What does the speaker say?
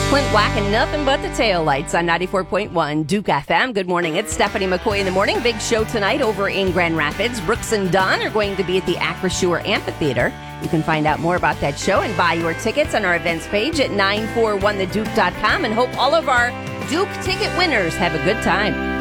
Clint Black and nothing but the taillights on 94.1 Duke FM. Good morning. It's Stephanie McCoy in the morning. Big show tonight over in Grand Rapids. Brooks and Dunn are going to be at the Acrisure Amphitheater. You can find out more about that show and buy your tickets on our events page at 941theduke.com, and hope all of our Duke ticket winners have a good time.